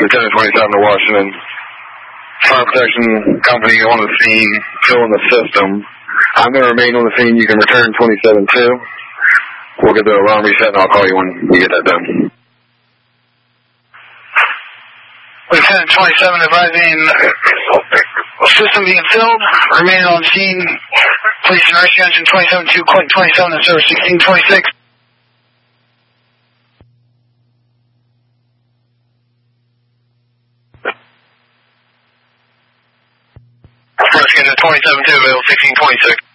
Lieutenant 27 to Washington. Fire protection company on the scene, filling the system. I'm going to remain on the scene. You can return 27-2. We'll get the alarm reset and I'll call you when we get that done. Lieutenant 27 advising system being filled. Remaining on scene. Police and rescue engine 27-2, Quint 27 and service 1626. Rescue engine 27-2, available 1626.